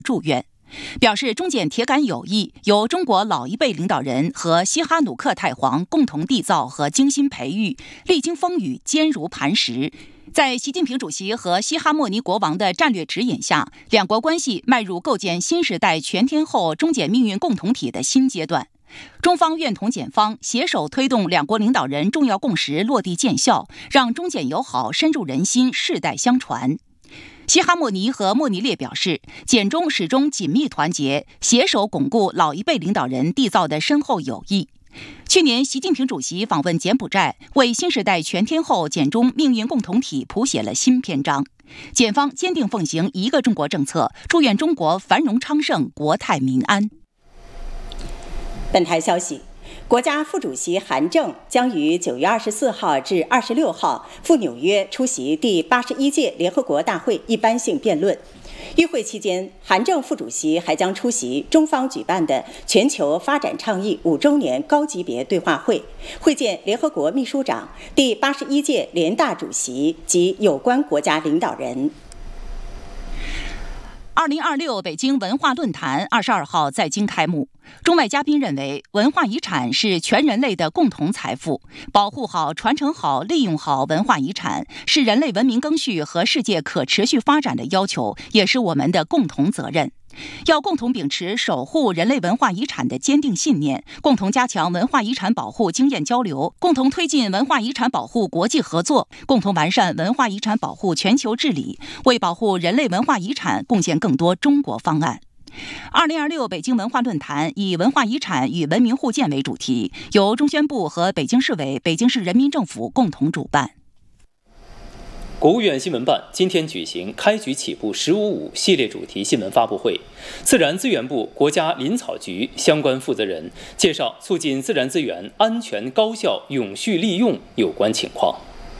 祝愿，表示中柬铁杆友谊由中国老一辈领导人和西哈努克太皇共同缔造和精心培育，历经风雨坚如磐石。在习近平主席和西哈莫尼国王的战略指引下，两国关系迈入构建新时代全天候中柬命运共同体的新阶段。中方愿同柬方携手推动两国领导人重要共识落地见效，让中柬友好深入人心，世代相传。西哈莫尼和莫尼列表示，柬中始终紧密团结，携手巩固老一辈领导人缔造的深厚友谊。去年，习近平主席访问柬埔寨，为新时代全天候柬中命运共同体谱写了新篇章。柬方坚定奉行一个中国政策，祝愿中国繁荣昌盛，国泰民安。 本台消息，国家副主席韩正将于9月24号至26号赴纽约出席第81届联合国大会一般性辩论。与会期间，韩正副主席还将出席中方举办的全球发展倡议5周年高级别对话会，会见联合国秘书长、第81届联大主席及有关国家领导人。 2026北京文化论坛22号在京开幕。中外嘉宾认为，文化遗产是全人类的共同财富，保护好、传承好、利用好文化遗产，是人类文明更续和世界可持续发展的要求，也是我们的共同责任。要共同秉持守护人类文化遗产的坚定信念，共同加强文化遗产保护经验交流，共同推进文化遗产保护国际合作，共同完善文化遗产保护全球治理，为保护人类文化遗产贡献更多中国方案。2026北京文化论坛以文化遗产与文明互鉴为主题，由中宣部和北京市委、北京市人民政府共同主办。 国务院新闻办今天举行开局起步“15.5”系列主题新闻发布会，自然资源部国家林草局相关负责人介绍促进自然资源安全、高效、永续利用有关情况。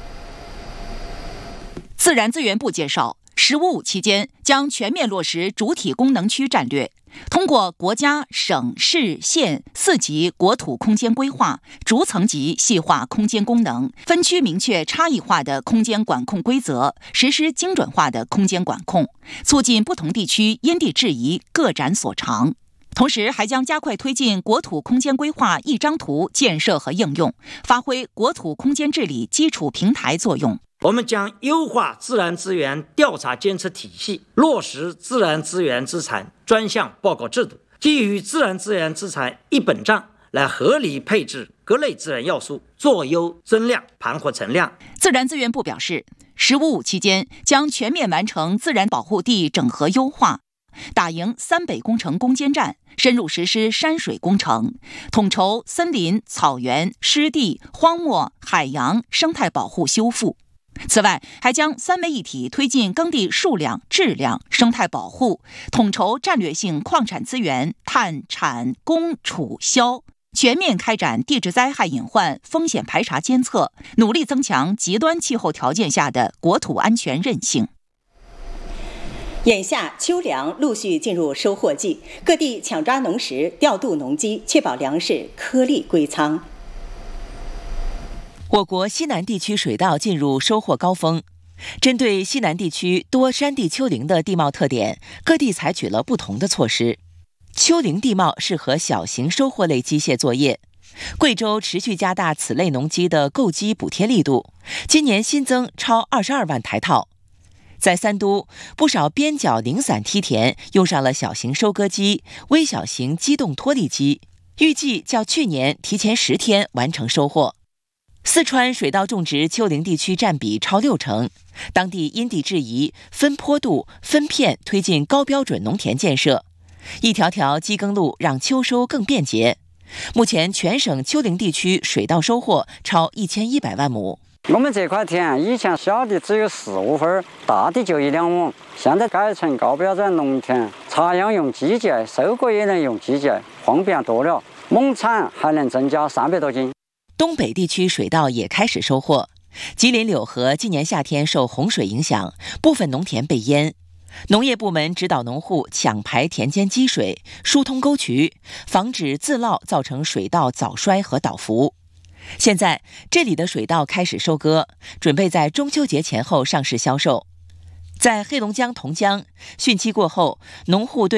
自然资源部介绍，“15.5”期间将全面落实主体功能区战略，通过国家、省、市、县4级国土空间规划，逐层级细化空间功能，分区明确差异化的空间管控规则，实施精准化的空间管控，促进不同地区因地制宜，各展所长。同时，还将加快推进国土空间规划一张图建设和应用，发挥国土空间治理基础平台作用。 我们将优化自然资源调查监测体系，落实自然资源资产专项报告制度，基于自然资源资产一本账来合理配置各类资源要素，做优增量，盘活存量。 自然资源部表示，“15.5”期间将全面完成自然保护地整合优化，打赢3北工程攻坚战，深入实施山水工程，统筹森林、草原、湿地、荒漠、海洋生态保护修复。此外，还将3位一体推进耕地数量、质量、生态保护，统筹战略性矿产资源探、产、供、储、销，全面开展地质灾害隐患风险排查监测，努力增强极端气候条件下的国土安全韧性。 眼下秋粮陆续进入收获季，各地抢抓农时，调度农机，确保粮食颗粒归仓。 我国西南地区水稻进入收获高峰。针对西南地区多山地丘陵的地貌特点，各地采取了不同的措施。丘陵地貌适合小型收获类机械作业。贵州持续加大此类农机的购机补贴力度，今年新增超22万台套。在三都，不少边角零散梯田用上了小型收割机、微小型机动脱粒机，预计较去年提前10天完成收获。四川水稻种植丘陵地区占比超60%，当地因地制宜、分坡度、分片推进高标准农田建设，一条条机耕路让秋收更便捷。目前全省丘陵地区水稻收获超1100万亩。 我们这块田以前小的只有4、5分，大的就1、2亩，现在改成高标准农田，插秧用机械，收割也能用机械，方便多了，亩产还能增加300多斤。 东北地区水稻也开始收获，吉林柳河今年夏天受洪水影响，部分农田被淹。农业部门指导农户抢排田间积水，疏通沟渠，防止自涝造成水稻早衰和倒伏。现在这里的水稻开始收割，准备在中秋节前后上市销售。在黑龙江同江，汛期过后，农户对